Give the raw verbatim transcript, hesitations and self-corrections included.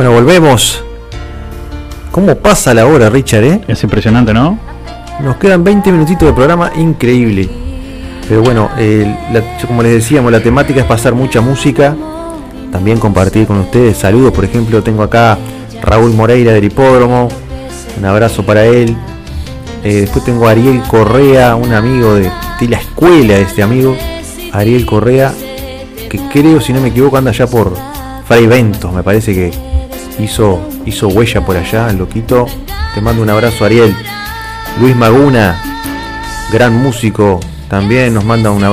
Bueno, volvemos. ¿Cómo pasa la hora, Richard, eh? Es impresionante, ¿no? Nos quedan veinte minutitos de programa, increíble. Pero bueno, eh, la, como les decíamos, la temática es pasar mucha música, también compartir con ustedes. Saludos, por ejemplo, tengo acá Raúl Moreira del Hipódromo, un abrazo para él. Eh, después tengo a Ariel Correa, un amigo de, de la escuela de este amigo, Ariel Correa, que creo, si no me equivoco, anda allá por Fray Ventos, me parece que hizo, hizo huella por allá, el loquito. Te mando un abrazo, Ariel. Luis Maguna, gran músico, también nos manda un abrazo.